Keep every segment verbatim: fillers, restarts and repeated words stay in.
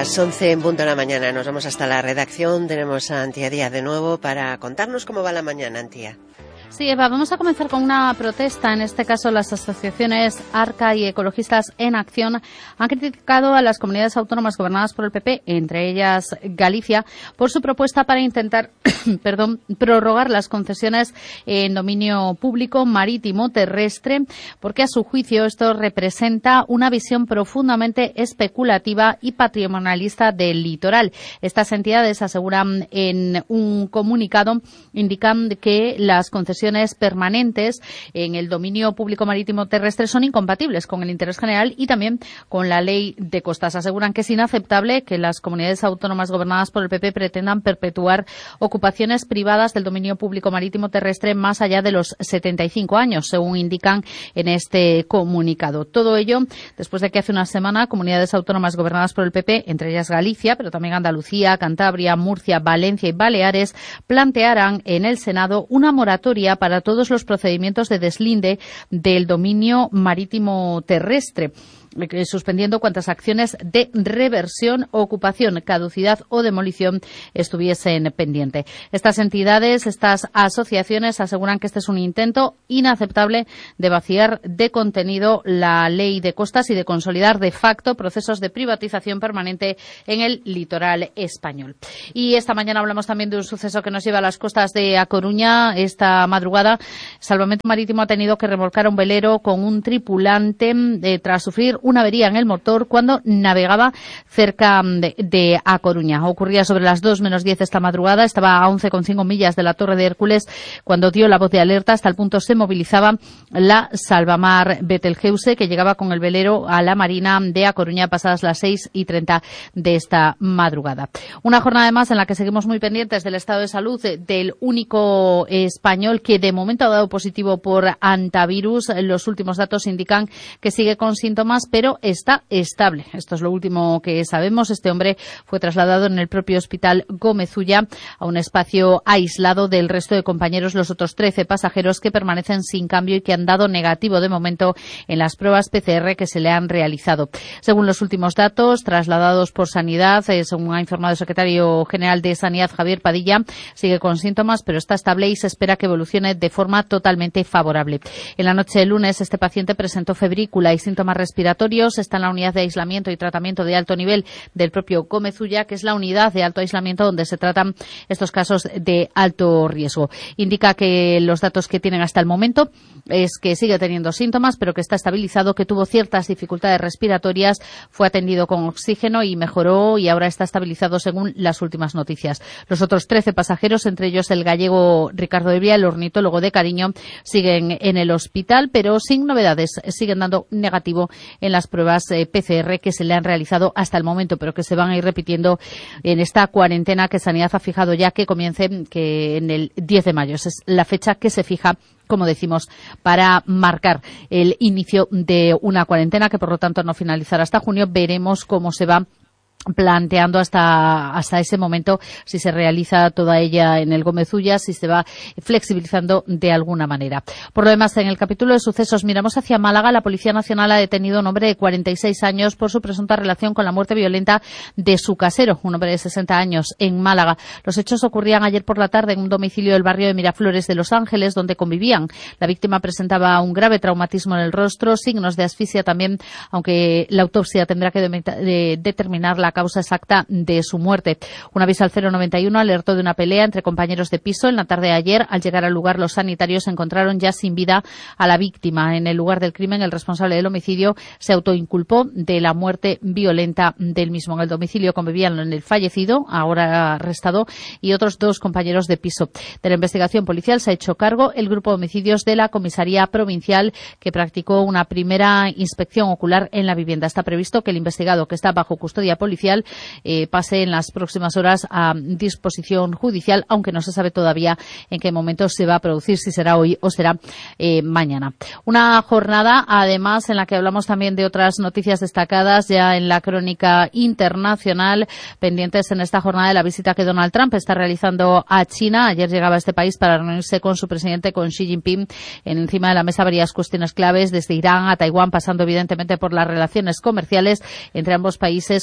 Las once en punto de la mañana. Nos vamos hasta la redacción. Tenemos a Antía Díaz de nuevo para contarnos cómo va la mañana, Antía. Sí, Eva, vamos a comenzar con una protesta. En este caso, las asociaciones ARCA y Ecologistas en Acción han criticado a las comunidades autónomas gobernadas por el P P, entre ellas Galicia, por su propuesta para intentar perdón, prorrogar las concesiones en dominio público marítimo terrestre, porque a su juicio esto representa una visión profundamente especulativa y patrimonialista del litoral. Estas entidades aseguran en un comunicado, indican que las concesiones permanentes en el dominio público marítimo terrestre son incompatibles con el interés general y también con la ley de costas. Aseguran que es inaceptable que las comunidades autónomas gobernadas por el P P pretendan perpetuar ocupaciones privadas del dominio público marítimo terrestre más allá de los setenta y cinco años, según indican en este comunicado. Todo ello después de que hace una semana comunidades autónomas gobernadas por el P P, entre ellas Galicia, pero también Andalucía, Cantabria, Murcia, Valencia y Baleares, plantearan en el Senado una moratoria para todos los procedimientos de deslinde del dominio marítimo terrestre, suspendiendo cuantas acciones de reversión, ocupación, caducidad o demolición estuviesen pendientes. Estas entidades, estas asociaciones aseguran que este es un intento inaceptable de vaciar de contenido la ley de costas y de consolidar de facto procesos de privatización permanente en el litoral español. Y esta mañana hablamos también de un suceso que nos lleva a las costas de A Coruña. Esta madrugada, Salvamento Marítimo ha tenido que remolcar un velero con un tripulante eh, tras sufrir una avería en el motor cuando navegaba cerca de, de A Coruña. Ocurría sobre las dos menos diez esta madrugada. Estaba a once coma cinco millas de la Torre de Hércules cuando dio la voz de alerta. Hasta el punto se movilizaba la Salvamar Betelgeuse, que llegaba con el velero a la Marina de A Coruña pasadas las seis y treinta de esta madrugada. Una jornada además en la que seguimos muy pendientes del estado de salud del único español que de momento ha dado positivo por antivirus. Los últimos datos indican que sigue con síntomas, pero está estable. Esto es lo último que sabemos. Este hombre fue trasladado en el propio hospital Gómez Ulla a un espacio aislado del resto de compañeros, los otros trece pasajeros que permanecen sin cambio y que han dado negativo de momento en las pruebas P C R que se le han realizado. Según los últimos datos trasladados por Sanidad, eh, según ha informado el secretario general de Sanidad, Javier Padilla, sigue con síntomas, pero está estable y se espera que evolucione de forma totalmente favorable. En la noche de lunes, este paciente presentó febrícula y síntomas respiratorios. Está en la unidad de aislamiento y tratamiento de alto nivel del propio Gómez Ulla, que es la unidad de alto aislamiento donde se tratan estos casos de alto riesgo. Indica que los datos que tienen hasta el momento es que sigue teniendo síntomas, pero que está estabilizado, que tuvo ciertas dificultades respiratorias, fue atendido con oxígeno y mejoró y ahora está estabilizado según las últimas noticias. Los otros trece pasajeros, entre ellos el gallego Ricardo Ebria, el ornitólogo de Cariño, siguen en el hospital, pero sin novedades. Siguen dando negativo en las pruebas eh, P C R que se le han realizado hasta el momento, pero que se van a ir repitiendo en esta cuarentena que Sanidad ha fijado ya que comience que en el diez de mayo. Esa es la fecha que se fija, como decimos, para marcar el inicio de una cuarentena que, por lo tanto, no finalizará hasta junio. Veremos cómo se va planteando hasta hasta ese momento si se realiza toda ella en el Gómez Ulla, si se va flexibilizando de alguna manera. Por lo demás, en el capítulo de sucesos miramos hacia Málaga. La Policía Nacional ha detenido a un hombre de cuarenta y seis años por su presunta relación con la muerte violenta de su casero, un hombre de sesenta años, en Málaga. Los hechos ocurrían ayer por la tarde en un domicilio del barrio de Miraflores de Los Ángeles, donde convivían. La víctima presentaba un grave traumatismo en el rostro, signos de asfixia también, aunque la autopsia tendrá que de, de, determinar la causa exacta de su muerte. Un aviso al cero noventa y uno alertó de una pelea entre compañeros de piso. En la tarde de ayer, al llegar al lugar, los sanitarios encontraron ya sin vida a la víctima. En el lugar del crimen, el responsable del homicidio se autoinculpó de la muerte violenta del mismo. En el domicilio convivían el fallecido, ahora arrestado, y otros dos compañeros de piso. De la investigación policial se ha hecho cargo el grupo de homicidios de la Comisaría Provincial, que practicó una primera inspección ocular en la vivienda. Está previsto que el investigado, que está bajo custodia policial, Eh, pase en las próximas horas a disposición judicial, aunque no se sabe todavía en qué momento se va a producir, si será hoy o será eh, mañana. Una jornada, además, en la que hablamos también de otras noticias destacadas ya en la crónica internacional, pendientes en esta jornada de la visita que Donald Trump está realizando a China. Ayer llegaba a este país para reunirse con su presidente, con Xi Jinping. En encima de la mesa varias cuestiones claves, desde Irán a Taiwán, pasando evidentemente por las relaciones comerciales entre ambos países contra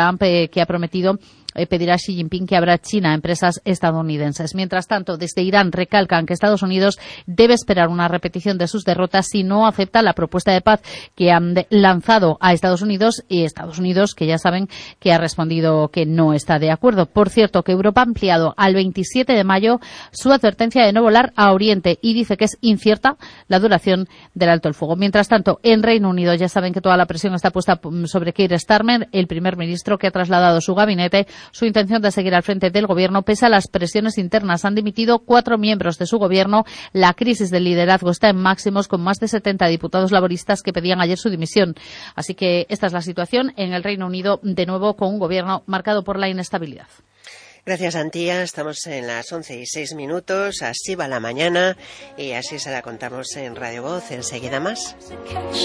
Trump, eh, que ha prometido eh, pedir a Xi Jinping que abra China a empresas estadounidenses. Mientras tanto, desde Irán recalcan que Estados Unidos debe esperar una repetición de sus derrotas si no acepta la propuesta de paz que han lanzado a Estados Unidos, y Estados Unidos, que ya saben que ha respondido que no está de acuerdo. Por cierto, que Europa ha ampliado al veintisiete de mayo su advertencia de no volar a Oriente y dice que es incierta la duración del alto el fuego. Mientras tanto, en Reino Unido ya saben que toda la presión está puesta sobre Keir Starmer, el primer ministro, que ha trasladado a su gabinete su intención de seguir al frente del gobierno pese a las presiones internas. Han dimitido cuatro miembros de su gobierno. La crisis del liderazgo está en máximos, con más de setenta diputados laboristas que pedían ayer su dimisión. Así que esta es la situación en el Reino Unido, de nuevo con un gobierno marcado por la inestabilidad. Gracias, Antía. Estamos en las once y seis minutos. Así va la mañana y así se la contamos en Radio Voz. Enseguida más.